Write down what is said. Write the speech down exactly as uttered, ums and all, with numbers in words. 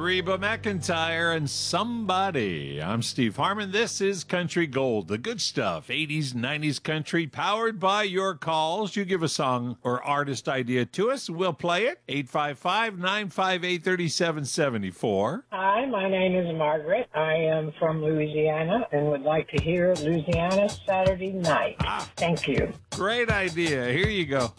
Reba McEntire and Somebody. I'm Steve Harmon. This is Country Gold, the good stuff, eighties, nineties country, powered by your calls. You give a song or artist idea to us, we'll play it. eight five five, nine five eight, three seven seven four. Hi, my name is Margaret. I am from Louisiana and would like to hear Louisiana Saturday Night. Ah. Thank you. Great idea. Here you go.